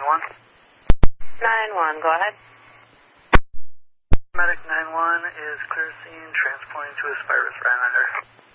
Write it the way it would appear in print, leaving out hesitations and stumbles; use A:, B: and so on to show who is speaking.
A: 911.
B: 911, go ahead.
A: Medic 911 is clear scene, transporting to Aspirus Rylander.